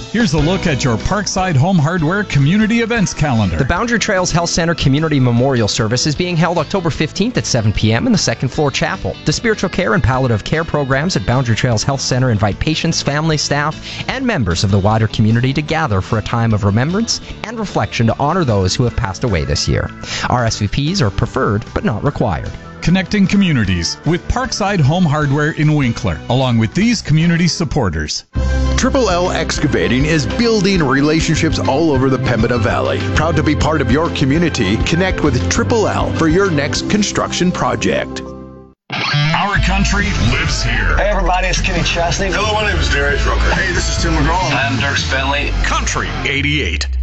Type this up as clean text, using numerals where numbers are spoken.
Here's a look at your Parkside Home Hardware community events calendar. The Boundary Trails Health Center Community Memorial Service is being held October 15th at 7 p.m. in the second floor chapel. The spiritual care and palliative care programs at Boundary Trails Health Center invite patients, family, staff, and members of the wider community to gather for a time of remembrance and reflection to honor those who have passed away this year. RSVPs are preferred but not required. Connecting communities with Parkside Home Hardware in Winkler, along with these community supporters. Triple L Excavating is building relationships all over the Pembina Valley. Proud to be part of your community. Connect with Triple L for your next construction project. Our country lives here. Hey everybody, it's Kenny Chesney. Hello, my name is Darius Rucker. Hey, this is Tim McGraw. I'm Dirk Bentley. Country 88.